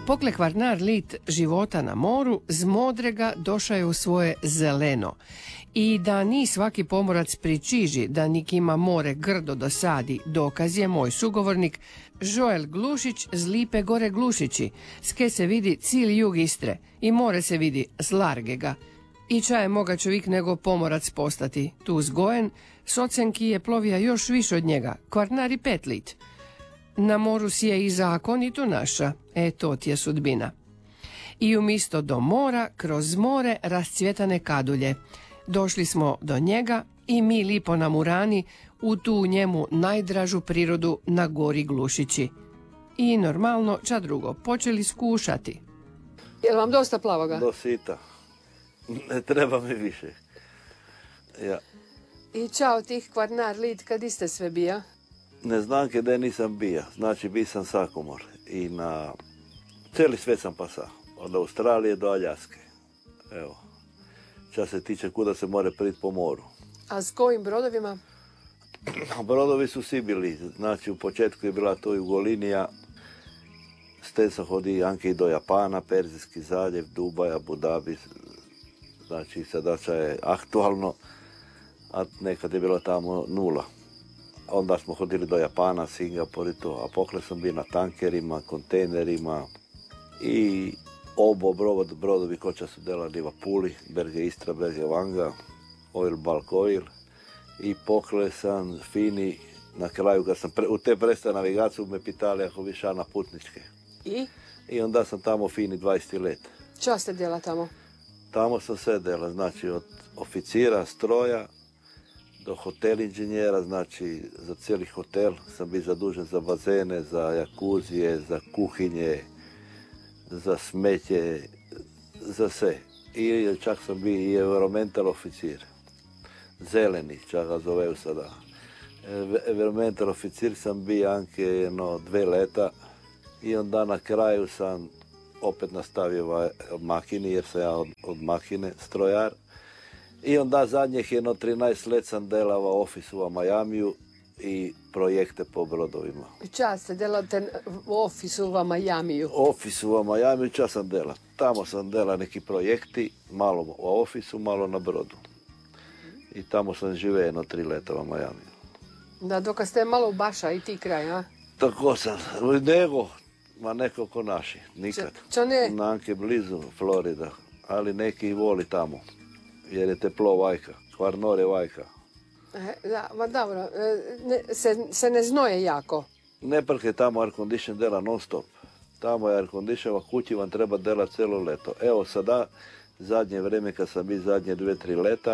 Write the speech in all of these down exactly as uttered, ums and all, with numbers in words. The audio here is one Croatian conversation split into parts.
Pokle Kvarnar lit života na moru, z modrega došao je u svoje zeleno. I da ni svaki pomorac pričiži da nikima more grdo dosadi, dokaz je moj sugovornik Joel Glušić z Lipe Gore Glušići, ske se vidi cijeli jug Istre i more se vidi z Largega. I ča je moga čovjek nego pomorac postati, tu zgojen, s ocenki je plovija još više od njega, Kvarnar i pet lit. Na moru si je i zakon i tu naša, e to ti je sudbina. I umjesto do mora, kroz more rascvjetane kadulje. Došli smo do njega i mi lipo na Murani u tu njemu najdražu prirodu na gori Glušići. I normalno, ča drugo, počeli skušati. Je li vam dosta plavoga? Do sita. Ne treba mi više. Ja. I čao tih Kvarnar lit, kad iste sve bija? Ne znam gdje nisam bija. Znači, bi sam sakomor. I na cijeli svijet sam pasao. Od Australije do Aljaske. Evo. Ča se tiče kuda se more priti po moru. A s kojim brodovima? Brodovi su svi bili. Znači, u početku je bila to Jugolinija. S te sam hodi anke i do Japana, Perzijski zaljev, Dubaja, Abu Dhabi. Znači, sadača je aktualno, a nekad je bilo tamo nula. Onda smo hodili do Japana, Singapur i to, a pokle sam bio na tankerima, kontejnerima i obo brod, brodovi koča su delali v Puli, Berge Istra, Berge Vanga, Oil Bulk Oil i pokle sam fini, na kraju kad sam pre, u te presta navigaciju me pitali ako bi ša na putničke. I? I onda sam tamo fini dvadeset let. Čo ste djela tamo? Tamo sam sve dela, znači od oficira, stroja, do hotel inženjera, znači za cijeli hotel sam bio zadužen za bazene, za jakuzije, za kuhinje, za smeće, za sve. I čak sam bio i environmental oficir. Zeleni, čak ga zoveju sada. Environmental oficir sam bio anke jedno dve leta i onda na kraju sam opet nastavio makini, jer sam ja od, od makine strojar. I onda zadnjih jedno trinaest let sam delava ofisu u Majamiju i projekte po brodovima. Ča ste delate u ofisu u Majamiju? Ofisu u Majamiju ča sam dela. Tamo sam dela neki projekti, malo u ofisu, malo na brodu. I tamo sam žive jedno tri leta u Majamiju. Da, dok ste malo u Baša i ti kraj, a? Tako sam. Nego, ma neko ko naši, nikad. Čo ne? Nanke blizu Florida, ali neki voli tamo. Jer je teplo vajka, Kvarnar je vajka. E, da, ma dobro, e, ne, se, se ne znoje jako. Ne prke tamo air condition dela non stop. Tamo je air condition, a kući vam treba dela celo leto. Evo sada, zadnje vreme kad sam bio zadnje dve, tri leta,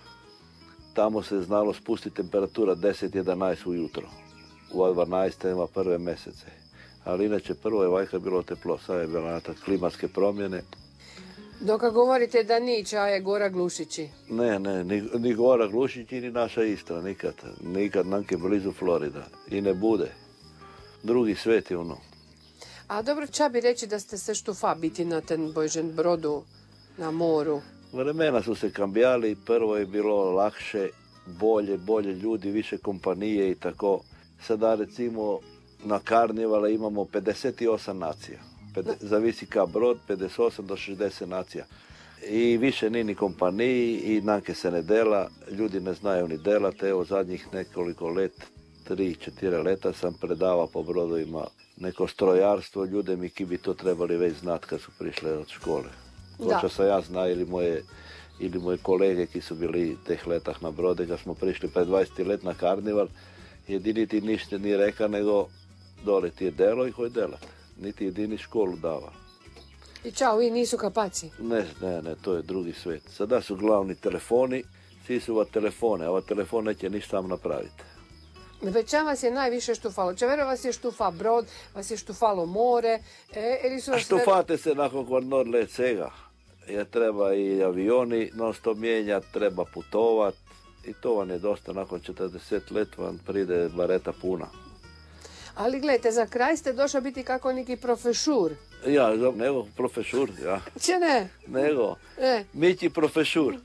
tamo se znalo spustiti temperatura deset jedanaest ujutro. U dvanaest ima prve mesece. Ali inače prvo je vajka bilo teplo, sad je bila na klimatske promjene. Dok govorite da niče, a je Gora Glušići. Ne, ne, ni, ni Gora Glušići, ni naša Istra, nikad. Nikad nanke blizu Florida. I ne bude. Drugi svet je ono. A dobro, ča bi reći da ste se štufa biti na ten Bojžen brodu na moru? Vremena su se kambijali, prvo je bilo lakše, bolje, bolje ljudi, više kompanije i tako. Sada recimo na karnivala imamo pedeset osam nacija. Zavisi ka brod, pedeset osam do šezdeset nacija. I više ni ni kompaniji i nanke se ne dela, ljudi ne znaju ni delati. Evo zadnjih nekoliko let, tri, četiri leta sam predavao po brodovima neko strojarstvo, ljude mi ki bi to trebali već znati kad su prišle od škole. Koča sam ja zna ili moje, ili moje kolege ki su bili teh letah na brode, kad smo prišli pred dvadeset let na karnival, jedini ti ništa nije reka nego dole ti je delo i hoj delat. Niti jedini školu dava. I čao, vi nisu kapaci? Ne, ne, ne, to je drugi svijet. Sada su glavni telefoni, svi su ova telefone, a ova telefon neće ništa tam napraviti. Već ča vas je najviše štufalo? Čevero vas je štufa brod, vas je štufalo more, e, ili su vas... A štufate se nakon Kvarnar let svega. Jer treba i avioni non stop mijenjati, treba putovat i to vam je dosta, nakon četrdeset let vam pride bareta puna. Ali gledajte, za kraj ste došao biti kako neki profešur. Ja, nego profešur, ja. Če ne? Nego, E. Miki profešur.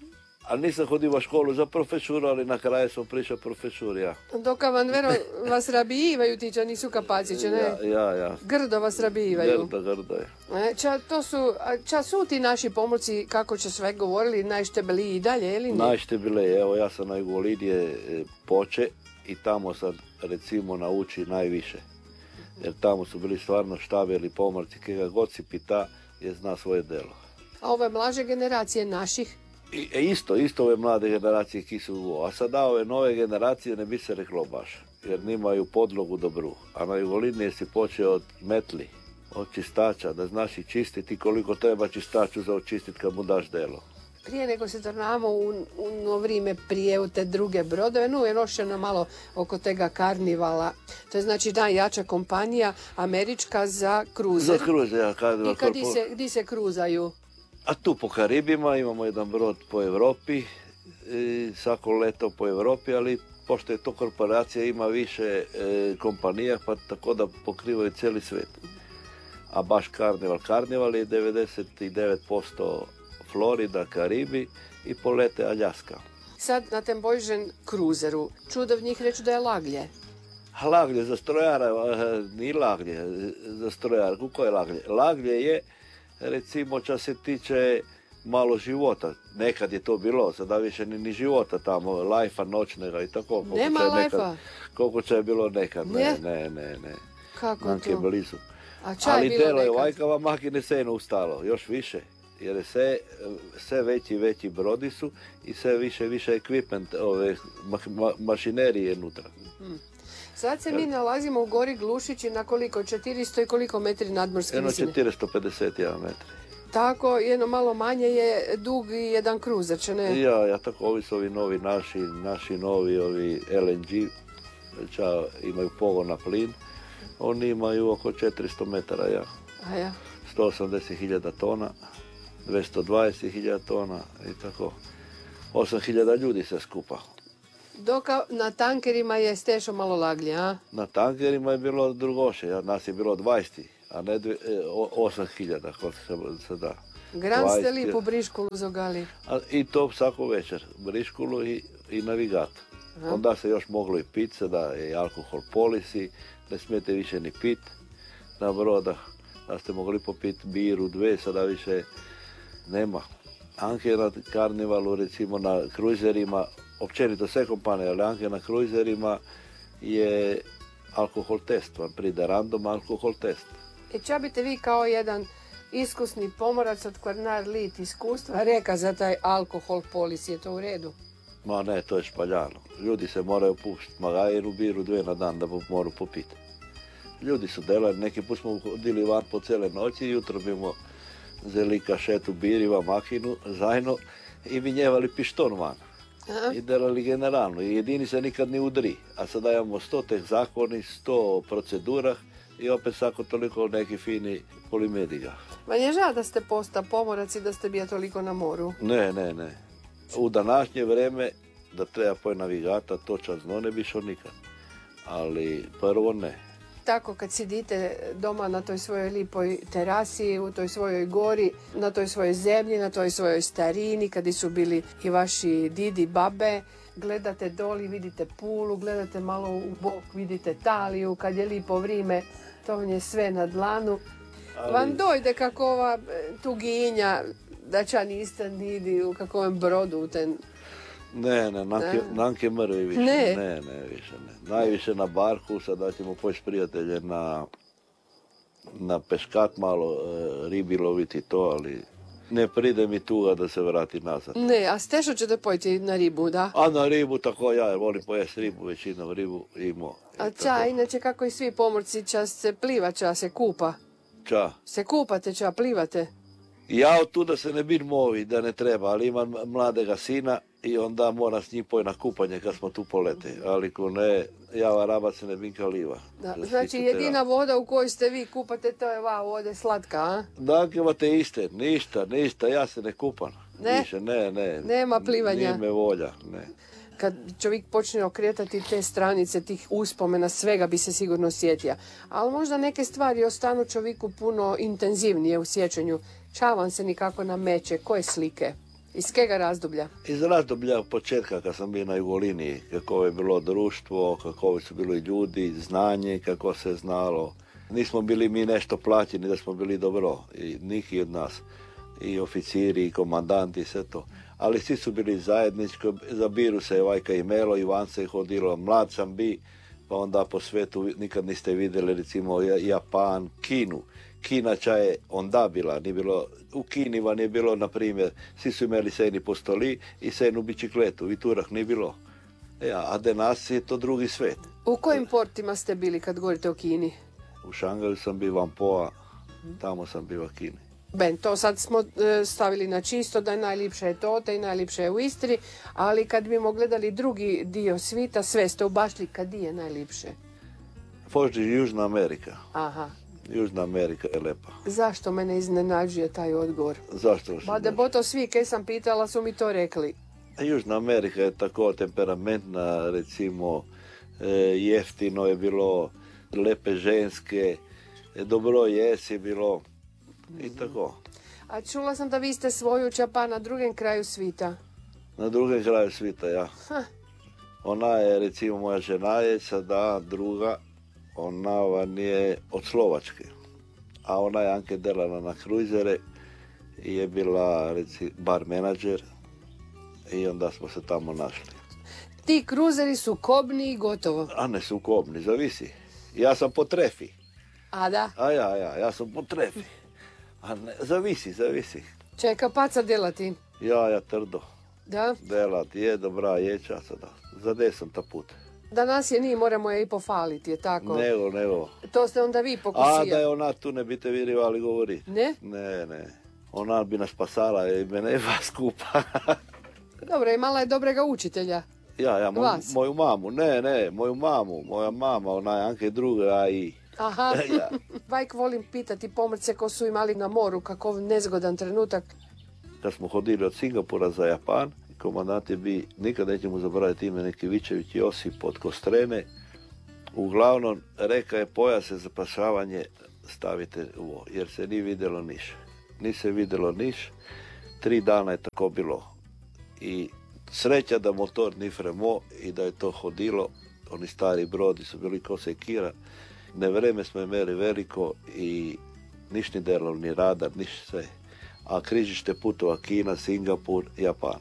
A nisam hodio u školu za profesuru, ali na kraju sam prišao profesur, ja. Dok van vero vas rabijivaju ti ča nisu kapaciće, ne? Ja, ja, ja. Grdo vas rabijivaju. Grdo, grdo je. E, Ča, to su, a ča su ti naši pomorci, kako će sve govorili, najštebeliji i dalje, ili ne? Najštebeliji, evo ja sam na Jugolidije poče i tamo sam recimo nauči najviše. Jer tamo su bili stvarno štabeli pomorci, kega god si pita je zna svoje delo. A ove mlađe generacije naših? I, e, isto, isto ove mlade generacije ki su, a sada ove nove generacije ne bi se reklo baš, jer nimaju podlogu dobru. A na Jugolidije si počeo od metli, od čistača, da znaš i čistiti koliko treba čistaču za očistiti kad mu daš delo. Prije nego se tornamo u, u no vrijeme prije u te druge brodove, no je nošeno malo oko tega karnivala. To je znači najjača kompanija američka za kruzer. Za kruzer, ja. Kad, I kad di se, di se kruzaju? A tu po Karibima imamo jedan brod po Europi, i svako leto po Europi, ali pošto je to korporacija ima više e, kompanija, pa tako da pokrivaju cijeli svijet. A baš karnival, karnival je devedeset devet posto Florida, Karibi i polete Aljaska. Sad na tem Bojžen kruzeru, čudo v njih reći da je laglje. Laglje za strojara, nije laglje za strojara, kako je laglje? Laglje je, recimo, ča se tiče malo života. Nekad je to bilo, sada više ni, ni života tamo, lajfa noćnega i tako. Koliko Nema će lajfa? Nekad, koliko će je bilo nekad, ne, Ne? ne, ne. ne. Kako Nanke je to? blizu. A ča je Ali bilo telo je nekad? vajkava makine seno ustalo, još više. Jer je sve, sve veći veći brodi su i sve više više equipment, ove ma, ma, mašinerije unutra. Sad se mi nalazimo u gori Glušići na koliko? četiristo i koliko metri nadmorske Jedno visine? četiristo pedeset jedan metri. Tako, jedno malo manje je dug i jedan kruzer, če ne? Ja, ja tako, ovi su ovi novi naši, naši novi ovi L N G, ča imaju pogon na plin, oni imaju oko četiristo metara, ja. A ja. sto osamdeset hiljada tona, dvjesto dvadeset hiljada tona i tako. osam hiljada ljudi se skupa. Dok na tankerima je stešo malo laglje, a? Na tankerima je bilo drugoše, ja, nas je bilo dvadeset, a ne dve, e, o- osam hiljada, koliko se, se da. Gran ste dvadeset. li po Briškulu zogali? A, I to svako večer, briškulu i, i navigat. Aha. Onda se još moglo i pit, sada je alkohol polisi, ne smijete više ni pit na broda. Da ste mogli popit biru, dve, sada više nema. Anke na karnivalu, recimo na kruzerima, općenito sve kompanije, ali anke na kruzerima je alkohol test, vam pride random alkohol test. I ča biste vi kao jedan iskusni pomorac od Kvarnar Lit iskustva reka za taj alkohol polis, je to u redu? Ma ne, to je špaljano. Ljudi se moraju puštiti, ma jednu biru dve na dan da moru popiti. Ljudi su delali, neki put smo hodili van po cijele noći, jutro bimo zeli kašetu biriva, makinu, zajno i vinjevali pišton van. Aha. I delali generalno. I jedini se nikad ne udri. A sada imamo sto teh zakoni, sto procedurah i opet svako toliko neki fini polimediga. Ma nije žal da ste posta pomorac i da ste bija toliko na moru. Ne, ne, ne. U današnje vreme da treba poj navigata, to časno ne bi šao nikad. Ali prvo ne. Tako kad sidite doma na toj svojoj lipoj terasi, u toj svojoj gori, na toj svojoj zemlji, na toj svojoj starini, kad su bili i vaši didi, babe, gledate doli, vidite Pulu, gledate malo u bok, vidite Taliju, kad je lipo vrime, to vam je sve na dlanu. Ali- Vam dojde kako ova e, tuginja, da ča niste nidi u kakvom brodu u ten... Ne, ne, nanke, Da. nanke mrvi više. Ne. ne, ne, više ne. Najviše na barku, sada ćemo poći prijatelje na, na peškat malo, e, ribi loviti to, ali ne pride mi tuga da se vrati nazad. Ne, a stešo ćete pojti na ribu, da? A na ribu tako ja volim pojesti ribu, većinom ribu imao. A ča, inače kako i svi pomorci, ča se pliva, ča se kupa. Ča. Se kupate, ča plivate. Ja od tu da se ne bir movi, da ne treba, ali imam mladega sina i onda moram s njim poj na kupanje kad smo tu polete. Ali ko ne, ja rabac se ne bin kaliva. Da, Da znači stičete jedina voda u kojoj ste vi kupate, to je va vode slatka, a? Dakle, te iste, ništa, ništa, ja se ne kupam. Ne? Više, ne, ne. Nema plivanja? Nije me volja, ne. Kad čovjek počne okretati te stranice, tih uspomena, svega bi se sigurno sjetio. Ali možda neke stvari ostanu čovjeku puno intenzivnije u sjećanju. Ča vam se nikako nameće, koje slike? Iz kega razdoblja? Iz razdoblja početka kad sam bio na Jugoliniji, kako je bilo društvo, kako su bili ljudi, znanje, kako se znalo. Nismo bili mi nešto plaćeni da smo bili dobro, i niki od nas, i oficiri, i komandanti, i sve to. Ali svi su bili zajednički, za biru se vajka imelo, Ivan se je hodilo, mlad sam bi, pa onda po svetu nikad niste vidjeli recimo Japan, Kinu. Kina ča je onda bila, nije bilo, u Kini vam je bilo, na primjer, svi su imali sejni postoli i sejnu bicikletu, i turah nije bilo. E, a danas je to drugi svet. U kojim portima ste bili kad govorite o Kini? U Šangaju sam bio Vampoa, tamo sam bio u Kini. Ben, to sad smo e, stavili na čisto da je najljepše je to, da je najljepše je u Istri, ali kad bimo gledali drugi dio svita, sve ste ubašli kad je najljepše. Pođi Južna Amerika. Aha. Južna Amerika je lepa. Zašto mene iznenađuje taj odgovor? Zašto? Ba da bo to svi, kaj sam pitala, su mi to rekli. Južna Amerika je tako temperamentna, recimo, e, jeftino je bilo, lepe ženske, e, dobro jesi bilo i tako. A čula sam da vi ste svoju čapa na drugem kraju svita. Na drugem kraju svita, ja. Ha. Ona je, recimo, moja žena je sada druga, ona van je od Slovačke. A ona je anke delala na kruzere i je bila, recimo, bar menadžer i onda smo se tamo našli. Ti kruzeri su kobni i gotovo. A ne su kobni, zavisi. Ja sam po trefi. A da? A ja, ja, ja sam po trefi. A ne, zavisi, zavisi. Čeka paca delati. Ja, ja trdo. Da? Delat je, dobra je časa, da. Zadesam ta put. Danas je nije, moramo je i pofaliti, je tako? Nego, nego. To ste onda vi pokusija. A da je ona tu ne biste virivali govori. Ne? Ne, ne. Ona bi nas spasala i mene i vas skupa. Dobro, imala je dobrega učitelja. Ja, ja, moj, Vas? moju mamu, ne, ne, moju mamu, moja mama, ona je anke druga, a i... Aha, Ja. Vajk volim pitati pomorce ko su imali na moru, kakov nezgodan trenutak. Kad smo hodili od Singapura za Japan, komandant je bi, nikad nećemo zaboraviti ime, neki Vičević Josip od Kostrene. Uglavnom, reka je pojase za spašavanje stavite u ovo, jer se nije vidjelo niš. Ni se vidjelo niš, tri dana je tako bilo. I sreća da motor ni fremo i da je to hodilo, oni stari brodi su bili ko sekira. Ne vreme smo imali veliko i niš ni delalo, ni radar, niš sve. A križište putova Kina, Singapur, Japan.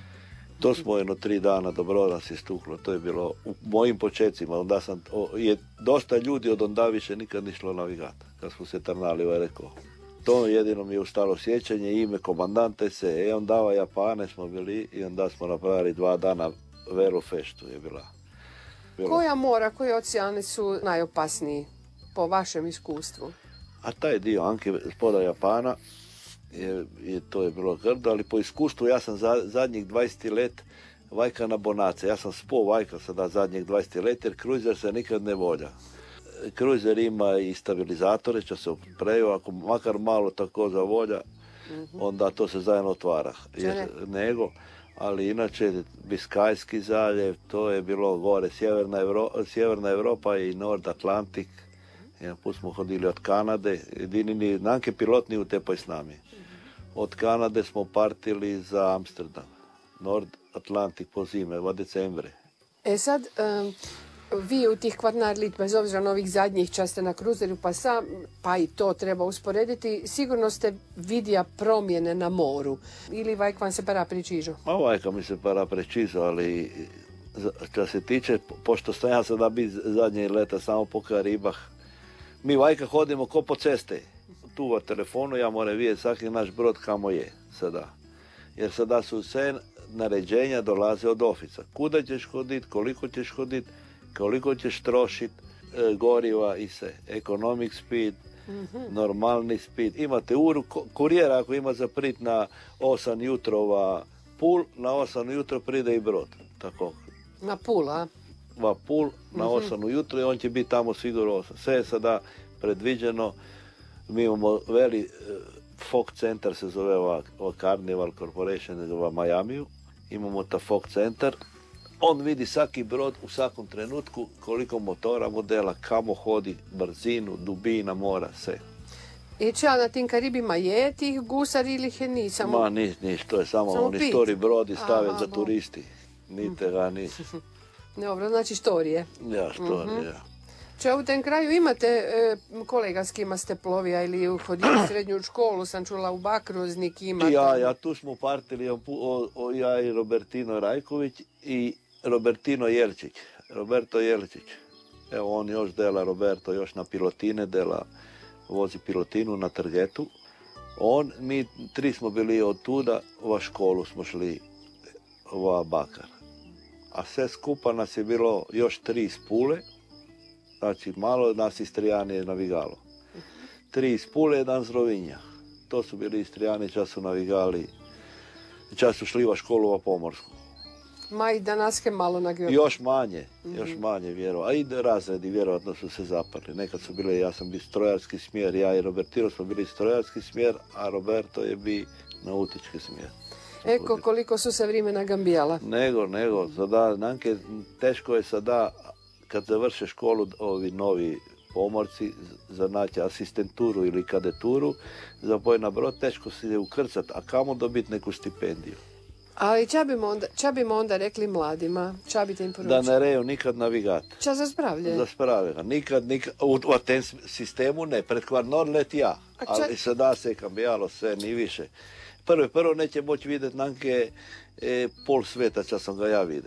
To smo jedno tri dana dobro nas je stuklo, to je bilo u mojim počecima, onda sam, o, je dosta ljudi od onda više nikad ni šlo navigata, kad smo se trnali, ovaj rekao. To jedino mi je ustalo sjećanje, ime komandante se, e onda ova Japane smo bili i onda smo napravili dva dana velu feštu je bila. Bilo. Koja mora, koji oceani su najopasniji po vašem iskustvu? A taj dio Anke spoda Japana, je, je, to je bilo grdo, ali po iskustvu ja sam za, zadnjih dvadeset let vajka na bonace. Ja sam spo vajka sada zadnjih dvadeset let jer kruizer se nikad ne volja. Kruizer ima i stabilizatore, će se preju, ako makar malo tako zavolja, mm-hmm. onda to se zajedno otvara. Jer, nego, ali inače Biskajski zaljev, to je bilo gore, Sjeverna, Evro, Sjeverna Europa i Nord Atlantik. Jedan put smo hodili od Kanade, jedini nanke pilotni u tepoj s nami. Od Kanade smo partili za Amsterdam, Nord Atlantik po zime, v decembre. E sad, um, vi u tih kvarnarlit, bez obzira na ovih zadnjih časte na kruzeru, pa sam, pa i to treba usporediti, sigurno ste vidja promjene na moru. Ili vajk vam se para pričižu? Ma vajka mi se para prečizo, ali što se tiče, pošto sam ja sada biti zadnje leta samo po Karibah, mi vajka hodimo ko po ceste. Tu u telefonu ja moram vidjeti svaki naš brod kamo je sada. Jer sada su sve naređenja dolaze od ofica. Kuda ćeš hoditi, koliko ćeš hoditi, koliko ćeš trošiti e, goriva i sve. Economic speed, mm-hmm. normalni speed. Imate uru, kurijera ako ima zaprit na osam jutrova pul, na osam jutro pride i brod. Tako. Na pul, a? Va pul, na osam mm-hmm. ujutro i on će biti tamo sigurno osam. Sve je sada predviđeno. Mi imamo veli, uh, Fog Center se zove ova, ova Carnival Corporation u Majamiju. Imamo ta Fog Center. On vidi svaki brod u svakom trenutku koliko motora, modela, kamo hodi, brzinu, dubina mora, sve. I če, a na tim Karibima je tih gusari ili ih je ni samo? Ma, ni, ni, to je samo, Samo oni pit. stori brodi stavljen Aha, za bo. turisti. Nite ga, ni. Dobro, znači štorije. Ja, stori, Mhm. ja. Če u tem kraju imate e, kolega s kima ste plovija ili hodili u srednju školu, sam čula u Bakruznik ima. Ja, tamo. ja, tu smo partili o, o, o, ja i Robertino Rajković i Robertino Jelčić. Roberto Jelčić. Evo, on još dela, Roberto još na pilotine dela, vozi pilotinu na Trgetu. On, mi tri smo bili od tuda, u školu smo šli u Bakar. A sve skupa nas je bilo još tri iz Pule, znači malo nas Istrijani je navigalo. Tri iz Pule, jedan z Rovinja. To su bili Istrijani, čas su navigali, čas su šli u školu u Pomorsku. Ma i danas je malo na geografiji. Još manje, još manje vjerovatno. A i razredi vjerovatno su se zaparli. Nekad su bile, ja sam bio strojarski smjer, ja i Robertino smo bili strojarski smjer, a Roberto je bio nautički smjer. Eko koliko su se vremena gambijala. Nego, nego, sada, Nanke, teško je sada, kad završe školu, ovi novi pomorci, za naći asistenturu ili kadeturu, za boj na brod, teško se je ukrcat, a kamo dobiti neku stipendiju. Ali ča bimo onda, ča bimo onda rekli mladima? Ča bite im Da poručili? ne reju nikad navigat. Ča za spravlje? Za sprave ga. Nikad, nikad, u, u tem sistemu ne, pred Kvarnor let ja, A ča- ali sada se kambijalo sve, ni više. Prvo, prvo neće moći vidjeti Nanke e, pol sveta, ča sam ga ja vide.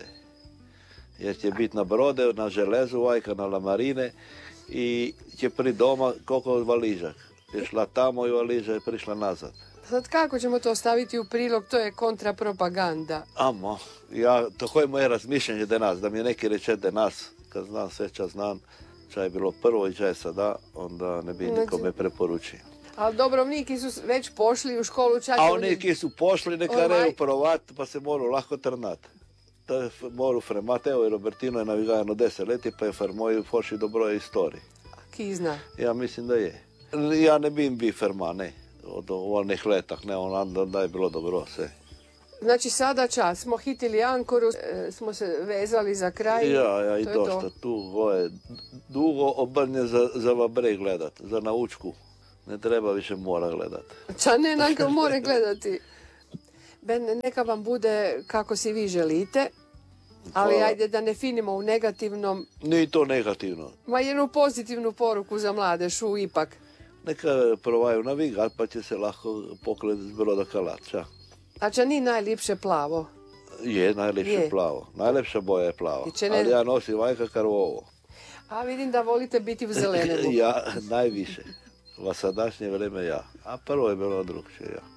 Jer će biti na brode, na železu, vajka na lamarine i će pri doma koliko valižak. Je šla tamo i valiža je prišla nazad. Sad kako ćemo to staviti u prilog, to je kontrapropaganda. Amo, ja, to je moje razmišljanje de nas, da mi je neki reče de nas, kad znam sve čas znam, ča je bilo prvo i ča je sada, onda ne bi Znači- nikome preporučio. Ali Dobrovniki su već pošli u školu čak. A oni ki su pošli, neka Ovaj- reju provat, pa se moru lako trnat. Da je f- moru fremat, evo i Robertino je navigajano deset leti, pa je fermoju foši dobro je istoriji. Ki zna. Ja mislim da je. Ja ne bi im bi ferma, ne. Od onih letak, ne, onda da je bilo dobro sve. Znači sada čas, smo hitili ankoru, e, smo se vezali za kraj. Ja, ja, i to je dosta. to. Tu ovo je dugo obrnje za, za vabre gledat, za naučku. Ne treba više mora gledat. Ča ne nanka more gledati. Ben, neka vam bude kako si vi želite, ali Hvala. ajde da ne finimo u negativnom, Nije to negativno. ma jednu pozitivnu poruku za mladešu ipak. Neka provaju navigat, pa će se lako poklet s broda kalača. A ča ni najljepše plavo. Je, najljepše Je. plavo. Najljepša boja je plava. I će ne- Ali ja nosim vajka karvovo. A vidim da volite biti u zelenemu. Ja, najviše. U sadašnje vrijeme ja. A prvo je bilo drugčije, ja.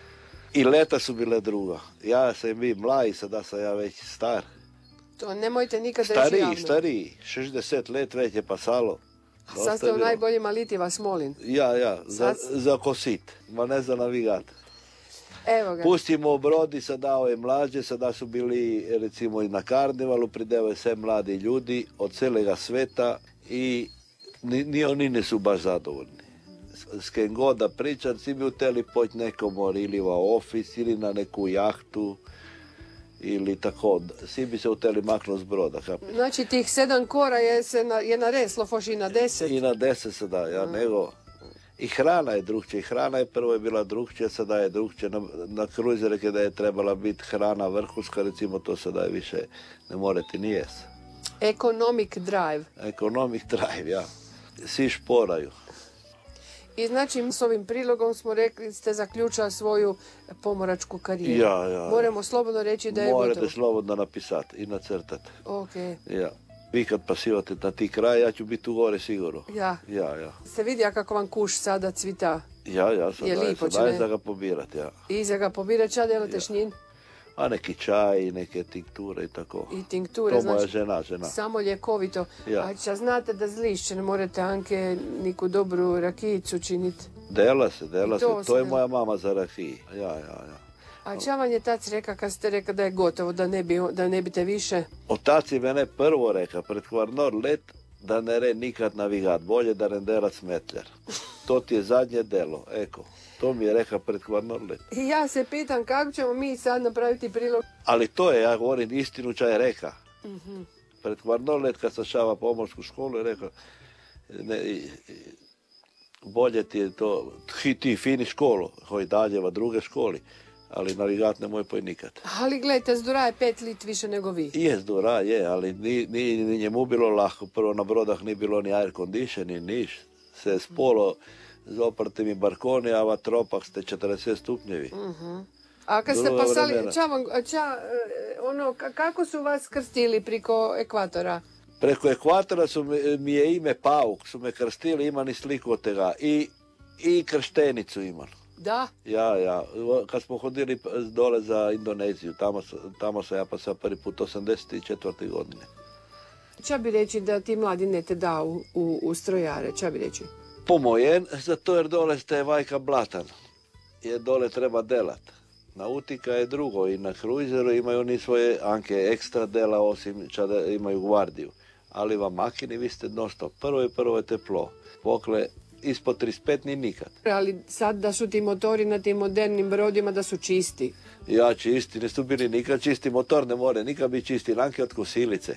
I leta su bile druga. Ja sam bio mlad, sada sam ja već star. To nemojte nikad reći Stariji, javno. stariji. šezdeset let već je pasalo. A Dosta sad ste je u bilo. najboljim aliti, vas molim. Ja, ja, za, Sad- za kosit, ma ne za navigat. Evo ga. Pustimo brodi, sada ove mlađe, sada su bili recimo i na karnevalu, pridevaju sve mladi ljudi od cijelega sveta i ni, ni oni nisu baš zadovoljni. S, s kim god da pričam, svi bi htjeli poći nekom ili u ofis ili na neku jahtu ili tako. Svi bi se htjeli maknuti s broda. kapiš? Znači tih sedam kora je, se na, je nareslo foš i na deset. I na deset sada, ja, nego... I hrana je drugčija. I hrana je prvo je bila drugčija, sada je drugčija. Na, na kruzere kada je trebala biti hrana vrhunska, recimo to sada je više ne morate ni jes. Economic drive. Economic drive, ja. Svi šporaju. I znači s ovim prilogom smo rekli ste zaključali svoju pomoračku karijeru. Ja, ja. Moramo slobodno reći da je Morate gotovo. slobodno napisati i nacrtati. Ok. Ja. Vi kad pasivate na ti kraj, ja ću biti u gore sigurno. Ja. Ja, ja. Se vidja kako vam kuš sada cvita. Ja, ja, sad Je daje, lipo, sad če daje ne? za ga pobirati, ja. I za ga pobira ča delate šnjin A neki čaj, neke tinkture i tako. i tinkture. To moja Znači, žena, žena. samo ljekovito. Ja. A ča znate da zlišće ne morate Anke niku dobru rakijicu činiti. Dela se, dela I se. to To je se- moja mama za rakiji. Ja, ja, ja. A ča vam je tac reka kad ste rekli da je gotovo, da ne, bi, da ne bite više? Otac je mene prvo reka, pred Kvarnor let, da ne re nikad navigat, bolje da ne derat smetljar. To ti je zadnje delo, eko. To mi je reka pred Kvarnor let. I ja se pitam kako ćemo mi sad napraviti prilog. Ali to je, ja govorim istinu ča je reka. Mhm. Pred Kvarnor let kad sam šava pomorsku školu je rekao, ne, i- i- bolje ti je to, ti, ti fini školu, hoj daljeva druge školi, ali navigat ne moj poj nikad. Ali gledajte, Zdura je pet lit više nego vi. Je, Zdura je, ali ni, ni, ni njemu bilo lahko. Prvo na brodah ni bilo ni air condition, ni niš. Se spolo z oprtimi barkoni, a v tropah ste četrdeset stupnjevi. Uh-huh. A kad ste Druga pasali, vremena. ča vam, ča, e, ono, ka- kako su vas krstili priko ekvatora? Preko ekvatora su mi, mi je ime Pauk, su me krstili, ima ni sliku od tega. I, i krštenicu imam. Da? Ja, ja. Kad smo hodili dole za Indoneziju, tamo, tamo sam ja pasao prvi put osamdeset četvrte godine. Ča bi reći da ti mladi ne te da u, u, u strojare, ča bi reći? Pomojen, zato jer dole ste vajka blatan. Jer dole treba delat. Nautika je drugo i na kruizeru imaju oni svoje anke ekstra dela osim čada imaju gvardiju. Ali vam makini vi ste nosto. Prvo je prvo je teplo. Pokle ispod trideset pet ni nikad. Ali sad da su ti motori na tim modernim brodima da su čisti. Ja čisti, ne su bili nikad čisti, motor ne more nikad biti čisti, lanke od kosilice.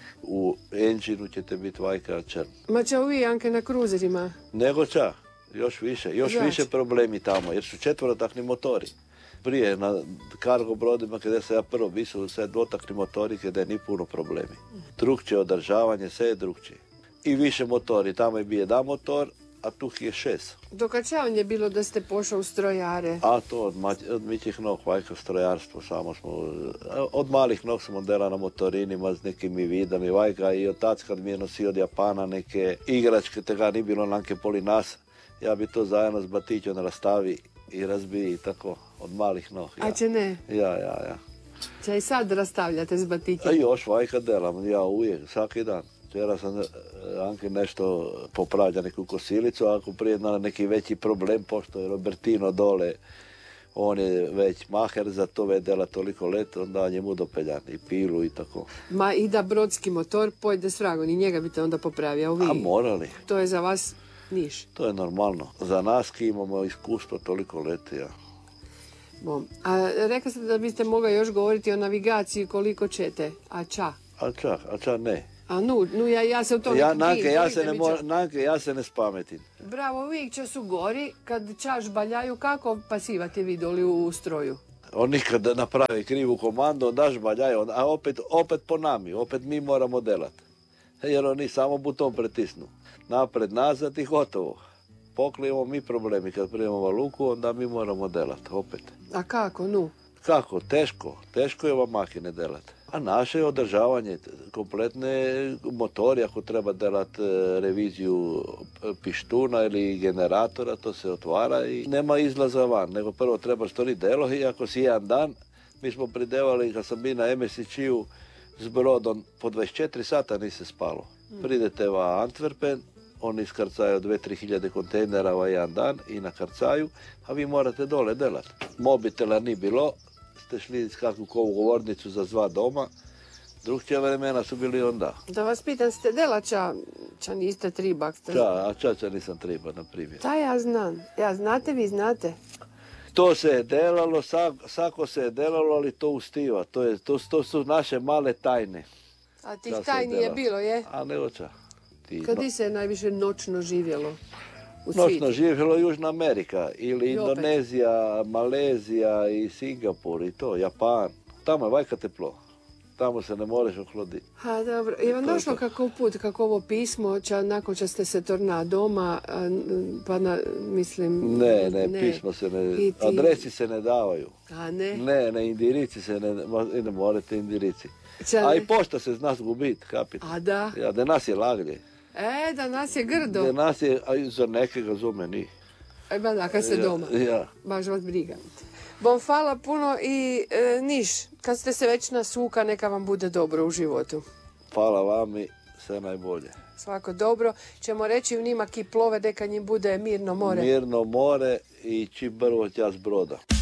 U enginu ćete biti vajka črn. Ma ča vi, Anke, na kruzerima? Nego ča, još više, još Znači. više problemi tamo, jer su četvorotakni motori. Prije na kargo brodima kada sam ja prvo bio su sve dvotakni motori kada je ni puno problemi. Drugčije održavanje, sve je drugčije. I više motori, tamo je bio jedan motor, a tu je šest. Dokačavanje je bilo da ste pošao u strojare. A to od, ma, od mićih nog, vajka strojarstvo, samo smo, od malih nog smo dela na motorinima s nekim vidami, vajka i od tad kad mi je nosio od Japana neke igračke, tega ni bilo nanke poli nas, ja bi to zajedno s batićom rastavi i razbiji i tako, od malih nog. Ja. A će ne? Ja, ja, ja. Ča i sad rastavljate s A batićem? još vajka delam, ja uvijek, svaki dan. Včera sam eh, Anke nešto popravlja neku kosilicu, a ako prije na neki veći problem, pošto je Robertino dole, on je već maher za to već dela toliko let, onda njemu dopeljan i pilu i tako. Ma i da brodski motor pojde s vragom i njega biste onda popravio vi. A morali, To je za vas niš. to je normalno. Za nas ki imamo iskustvo toliko leti, ja. Bom. A rekli ste da biste mogli još govoriti o navigaciji koliko ćete. A ča? A čak, a čak ne. A nu, nu ja, ja se u to Ja, ne Nanke, kudim, ja govorite se ne, mi mo- ča. Nanke, ja se ne spametim. Bravo, uvijek će su gori, kad čaš baljaju, kako pasivate vi doli u stroju? On nikad napravi krivu komandu, on daš baljaj, on- a opet, opet po nami, opet mi moramo delat. Jer oni samo buton pritisnu. Napred, nazad i gotovo. Poklijemo mi problemi, kad prijemamo luku, onda mi moramo delat, opet. A kako, nu? Kako? Teško. Teško je ova makine delat. A naše je održavanje kompletne motori, ako treba delat e, reviziju e, pištuna ili generatora, to se otvara i nema izlaza van, nego prvo treba stori delo i ako si jedan dan, mi smo pridevali, kad sam bio na em es i čiju s brodom, po dvadeset četiri sata nisi spalo. Pridete v Antwerpen, oni iskrcaju dve tri hiljade kontejnera v jedan dan i nakrcaju, a vi morate dole delat. Mobitela ni bilo, ste šli s kakvu kovu govornicu za zva doma, drugčija vremena su bili onda. Da vas pitam, ste delača, ča niste tribak? Ste... Ča, a čača nisam treba, na primjer. Ta ja znam. Ja znate, vi znate. To se je delalo, sa- sako se je delalo, ali to ustiva. To, je, to, to su naše male tajne. A tih Da se tajni je dela. bilo, je? A ne oča. Ti, Kad no- di se noćno noćno živjelo? U Noćno svijetu? živjelo Južna Amerika ili I opet. Indonezija, Malezija i Singapur i to, Japan. Tamo je vajka teplo. Tamo se ne možeš ohloditi. Ha, dobro. Je vam To je došlo to. kako put, kako ovo pismo, ča, nakon ča ste se torna doma, a, n- pa na, mislim... Ne, ne, pismo se ne, I ti- adresi se ne davaju. A ne? Ne, ne, indirici se ne, ma- ne morate indirici. Ča A ne? i pošta se zna zgubit, kapit. A da? Ja, da nas je laglje. E, da nas je grdo. Da nas je, a i za nekega zume ni. E, ba da, kad ste Ja, doma. Ja. Baš vas briga. Bom, hvala puno i e, niš, kad ste se već nasuka, neka vam bude dobro u životu. Hvala vam i sve najbolje. Svako dobro. Ćemo reći u njima ki plove, deka njim bude mirno more. Mirno more i čim brvo tja s broda.